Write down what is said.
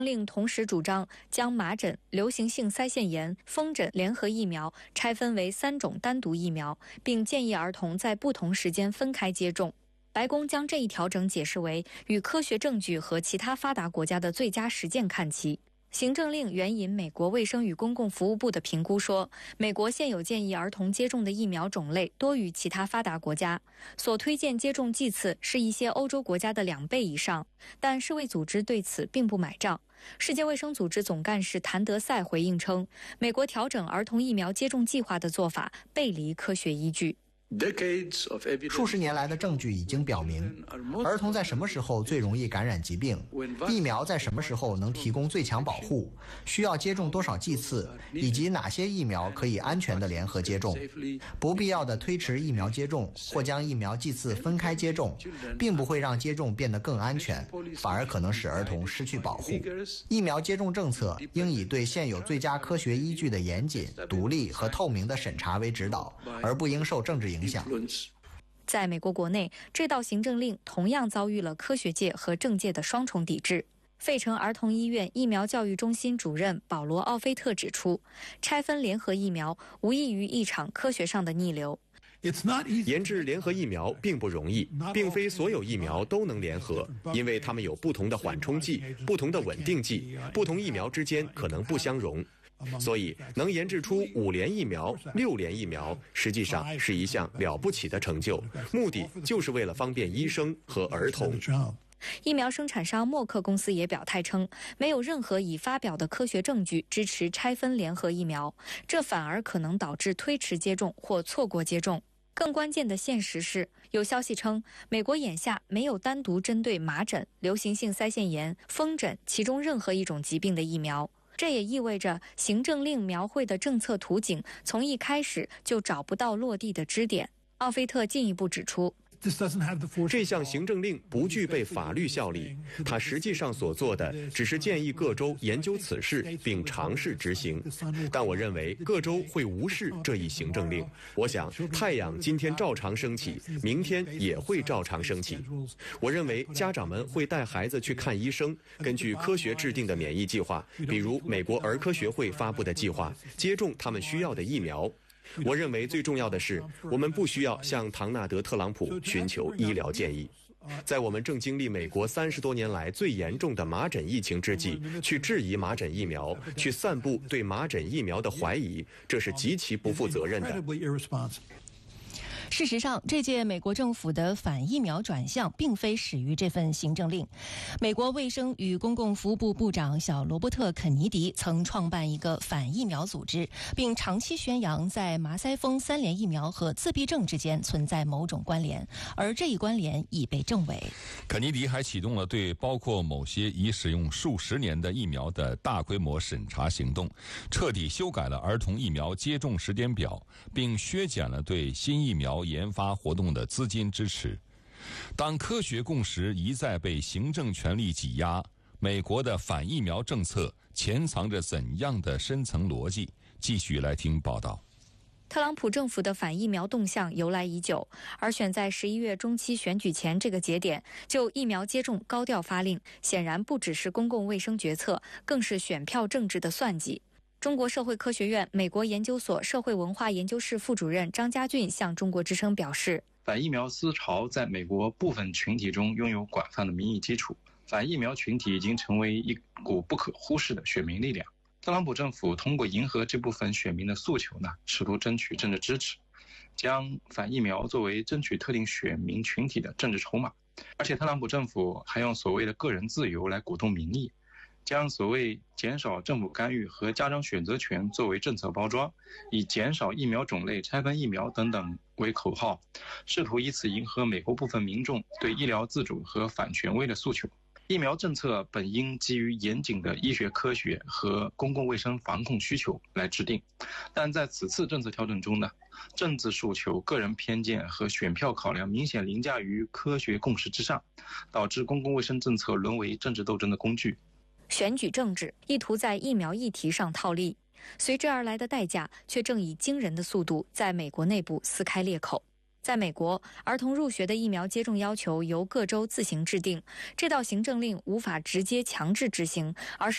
令同时主张将麻疹、流行性腮腺炎、风疹联合疫苗拆分为3种单独疫苗，并建议儿童在不同时间分开接种。白宫将这一调整解释为与科学证据和其他发达国家的最佳实践看齐。行政令援引美国卫生与公共服务部的评估说，美国现有建议儿童接种的疫苗种类多于其他发达国家，所推荐接种剂次是一些欧洲国家的2倍以上，但世卫组织对此并不买账。世界卫生组织总干事谭德赛回应称，美国调整儿童疫苗接种计划的做法背离科学依据。 数十年来的证据已经表明，儿童在什么时候最容易感染疾病，疫苗在什么时候能提供最强保护，需要接种多少剂次，以及哪些疫苗可以安全的联合接种。不必要的推迟疫苗接种或将疫苗剂次分开接种，并不会让接种变得更安全，反而可能使儿童失去保护。疫苗接种政策应以对现有最佳科学依据的严谨、独立和透明的审查为指导，而不应受政治影响。 在美国国内，这道行政令同样遭遇了科学界和政界的双重抵制。费城儿童医院疫苗教育中心主任保罗·奥菲特指出，拆分联合疫苗无异于一场科学上的逆流。 研制联合疫苗并不容易，并非所有疫苗都能联合，因为它们有不同的缓冲剂、不同的稳定剂，不同疫苗之间可能不相容。所以能研制出5联疫苗、6联疫苗，实际上是一项了不起的成就，目的就是为了方便医生和儿童。 疫苗生产商默克公司也表态称，没有任何已发表的科学证据支持拆分联合疫苗，这反而可能导致推迟接种或错过接种。更关键的现实是，有消息称，美国眼下没有单独针对麻疹、流行性腮腺炎、风疹其中任何一种疾病的疫苗。这也意味着行政令描绘的政策图景从一开始就找不到落地的支点。奥菲特进一步指出， 这项行政令不具备法律效力，它实际上所做的只是建议各州研究此事并尝试执行。但我认为各州会无视这一行政令。我想太阳今天照常升起，明天也会照常升起。我认为家长们会带孩子去看医生，根据科学制定的免疫计划，比如美国儿科学会发布的计划，接种他们需要的疫苗。我认为最重要的是，我们不需要向唐纳德·特朗普寻求医疗建议。在我们正经历美国30多年来最严重的麻疹疫情之际，去质疑麻疹疫苗，去散布对麻疹疫苗的怀疑，这是极其不负责任的。 事实上，这届美国政府的反疫苗转向并非始于这份行政令。美国卫生与公共服务部部长小罗伯特·肯尼迪曾创办一个反疫苗组织，并长期宣扬在麻腮风3联疫苗和自闭症之间存在某种关联，而这一关联已被证伪。 肯尼迪还启动了对包括某些已使用数十年的疫苗的大规模审查行动，彻底修改了儿童疫苗接种时间表，并削减了对新疫苗研发活动的资金支持。当科学共识一再被行政权力挤压，美国的反疫苗政策潜藏着怎样的深层逻辑？继续来听报道。 特朗普政府的反疫苗动向由来已久，而选在11月中期选举前这个节点就疫苗接种高调发令，显然不只是公共卫生决策，更是选票政治的算计。中国社会科学院美国研究所社会文化研究室副主任张家俊向中国之声表示， 反疫苗思潮在美国部分群体中拥有广泛的民意基础，反疫苗群体已经成为一股不可忽视的选民力量。特朗普政府通过迎合这部分选民的诉求呢，试图争取政治支持，将反疫苗作为争取特定选民群体的政治筹码。而且特朗普政府还用所谓的个人自由来鼓动民意，将所谓减少政府干预和家长选择权作为政策包装，以减少疫苗种类、拆分疫苗等等为口号，试图以此迎合美国部分民众对医疗自主和反权威的诉求。疫苗政策本应基于严谨的医学科学和公共卫生防控需求来制定，但在此次政策调整中呢，政治诉求、个人偏见和选票考量明显凌驾于科学共识之上，导致公共卫生政策沦为政治斗争的工具。 选举政治意图在疫苗议题上套利，随之而来的代价却正以惊人的速度在美国内部撕开裂口。在美国，儿童入学的疫苗接种要求由各州自行制定，这道行政令无法直接强制执行，而是